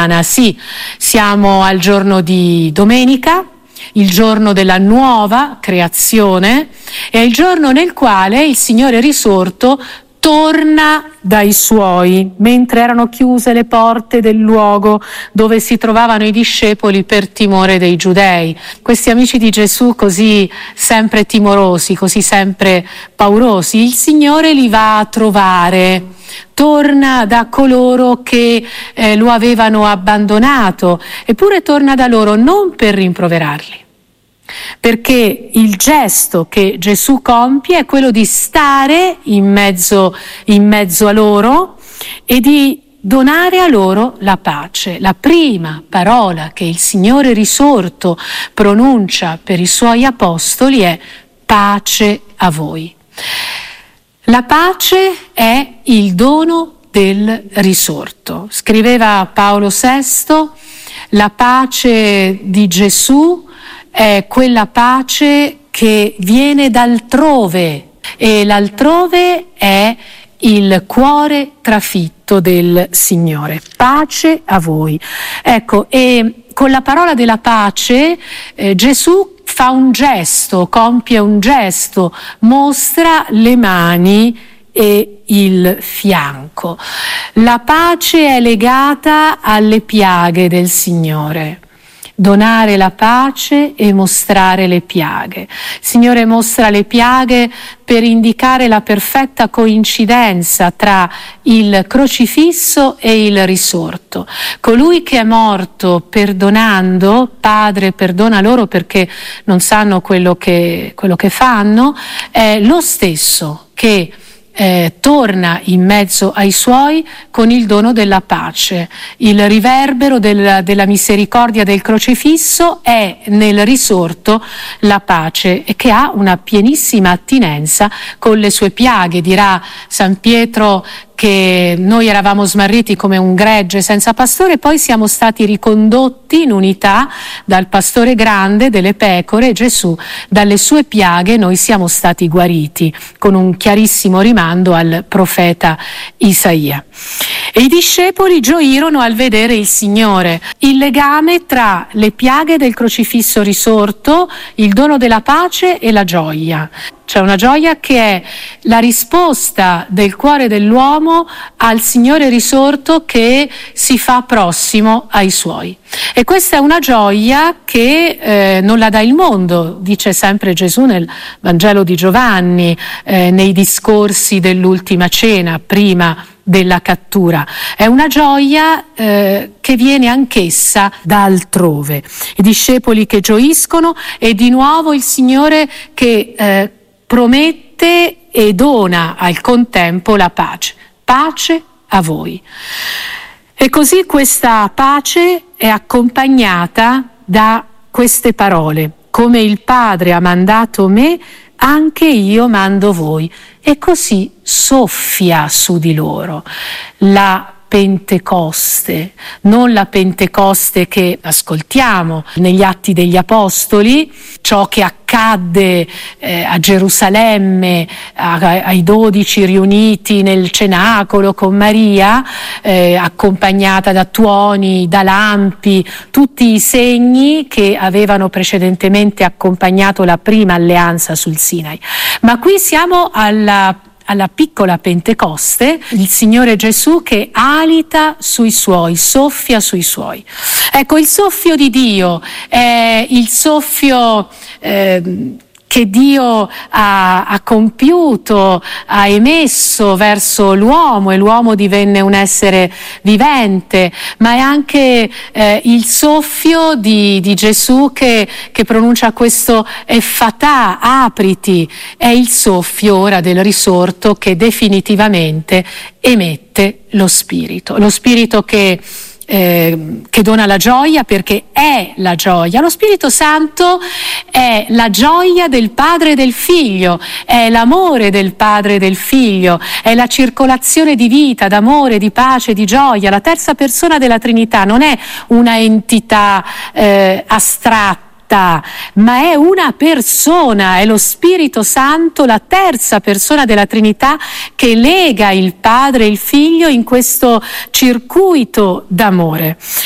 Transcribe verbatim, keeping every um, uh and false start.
settimana. Sì, siamo al giorno di domenica, il giorno della nuova creazione, è il giorno nel quale il Signore risorto torna dai suoi, mentre erano chiuse le porte del luogo dove si trovavano i discepoli per timore dei giudei. Questi amici di Gesù così sempre timorosi, così sempre paurosi, il Signore li va a trovare. Torna da coloro che eh, lo avevano abbandonato, eppure torna da loro non per rimproverarli, perché il gesto che Gesù compie è quello di stare in mezzo, in mezzo a loro e di donare a loro la pace. La prima parola che il Signore risorto pronuncia per i Suoi apostoli è pace a voi. La pace è il dono del risorto. Scriveva Paolo sesto, la pace di Gesù è quella pace che viene d'altrove, e l'altrove è il cuore trafitto del Signore. Pace a voi. Ecco, e con la parola della pace eh, Gesù fa un gesto, compie un gesto, mostra le mani e il fianco. La pace è legata alle piaghe del Signore. Donare la pace e mostrare le piaghe. Il Signore mostra le piaghe per indicare la perfetta coincidenza tra il crocifisso e il risorto. Colui che è morto perdonando, Padre perdona loro perché non sanno quello che, quello che fanno, è lo stesso che Eh, torna in mezzo ai suoi con il dono della pace. Il riverbero del, della misericordia del crocifisso è nel risorto la pace, e che ha una pienissima attinenza con le sue piaghe. Dirà San Pietro che noi eravamo smarriti come un gregge senza pastore, poi siamo stati ricondotti in unità dal pastore grande delle pecore, Gesù. Dalle sue piaghe noi siamo stati guariti, con un chiarissimo rimando al profeta Isaia. E i discepoli gioirono al vedere il Signore. Il legame tra le piaghe del crocifisso risorto, il dono della pace e la gioia. C'è una gioia che è la risposta del cuore dell'uomo al Signore risorto che si fa prossimo ai suoi. E questa è una gioia che eh, non la dà il mondo, dice sempre Gesù nel Vangelo di Giovanni, eh, nei discorsi dell'ultima cena, prima della cattura. È una gioia eh, che viene anch'essa da altrove. I discepoli che gioiscono, e di nuovo il Signore che eh, promette e dona al contempo la pace. Pace a voi. E così questa pace è accompagnata da queste parole: come il Padre ha mandato me, anche io mando voi. E così soffia su di loro la Pentecoste, non la Pentecoste che ascoltiamo negli Atti degli Apostoli, ciò che accadde eh, a Gerusalemme, a, ai dodici riuniti nel cenacolo con Maria, eh, accompagnata da tuoni, da lampi, tutti i segni che avevano precedentemente accompagnato la prima alleanza sul Sinai. Ma qui siamo alla alla piccola Pentecoste, il Signore Gesù che alita sui suoi, soffia sui suoi. Ecco, il soffio di Dio è il soffio eh, che Dio ha, ha compiuto, ha emesso verso l'uomo, e l'uomo divenne un essere vivente, ma è anche eh, il soffio di, di Gesù che, che pronuncia questo effatà, apriti, è il soffio ora del risorto che definitivamente emette lo Spirito, lo Spirito che Eh, che dona la gioia, perché è la gioia. Lo Spirito Santo è la gioia del Padre e del Figlio, è l'amore del Padre e del Figlio, è la circolazione di vita, d'amore, di pace, di gioia. La terza persona della Trinità non è una entità eh, astratta, ma è una persona, è lo Spirito Santo, la terza persona della Trinità, che lega il Padre e il Figlio in questo circuito d'amore.